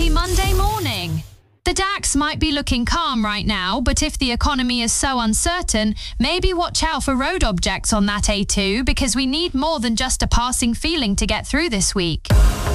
Happy Monday morning. The DAX might be looking calm right now, but if the economy is so uncertain, maybe watch out for road objects on that A2 because we need more than just a passing feeling to get through this week.